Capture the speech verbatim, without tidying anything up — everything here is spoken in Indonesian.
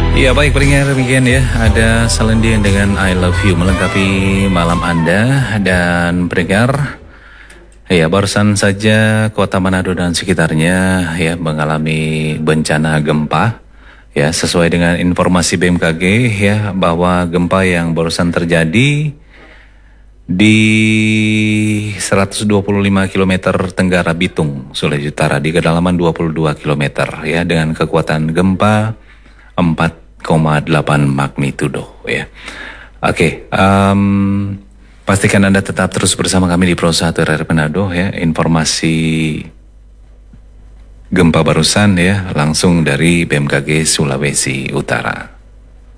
Ya baik, pendengar demikian ya, ada Celine dengan I Love You melengkapi malam Anda. Dan pendengar, ya barusan saja kota Manado dan sekitarnya ya mengalami bencana gempa. Ya sesuai dengan informasi B M K G ya, bahwa gempa yang barusan terjadi di seratus dua puluh lima kilometer tenggara Bitung, Sulawesi Utara, di kedalaman dua puluh dua kilometer ya, dengan kekuatan gempa empat koma delapan magnitudo ya. Oke, um, pastikan Anda tetap terus bersama kami di Pro satu R R Manado ya. Informasi gempa barusan ya, langsung dari B M K G Sulawesi Utara.